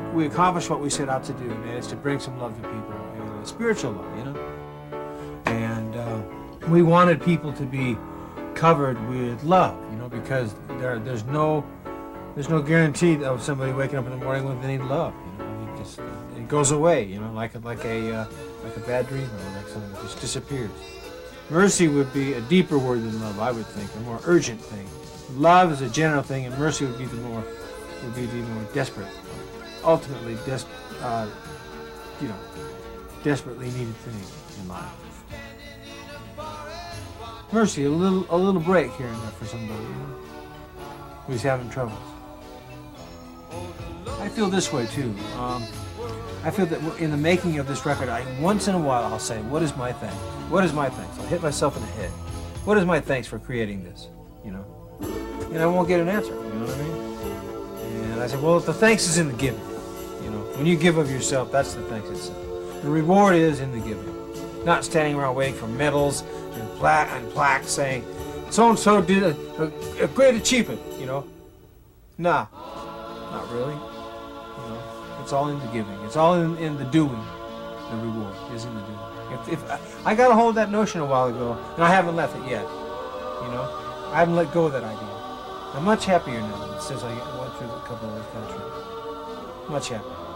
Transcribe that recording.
we accomplished what we set out to do, and it's to bring some love to people, and spiritual love, you know. And we wanted people to be covered with love, you know, because there's no guarantee of somebody waking up in the morning with any love, you know. It goes away, you know, like a bad dream, or like something that just disappears. Mercy would be a deeper word than love, I would think, a more urgent thing. Love is a general thing, and mercy would be the more desperate, ultimately desperately needed thing in life. Mercy, a little break here and there for somebody, you know, who's having troubles. I feel this way too. I feel that in the making of this record, once in a while I'll say, what is my thanks? What is my thanks? I'll hit myself in the head. What is my thanks for creating this? You know? And I won't get an answer, you know what I mean? And I said, well, if the thanks is in the giving, you know, when you give of yourself, that's the thanks itself. The reward is in the giving. Not standing around waiting for medals and plaques saying, so-and-so did a great achievement, you know? Nah, not really. You know, it's all in the giving. It's all in the doing. The reward is in the doing. If I got a hold of that notion a while ago, and I haven't left it yet, you know? I haven't let go of that idea. I'm much happier now since I went through a couple of those countries. Much happier.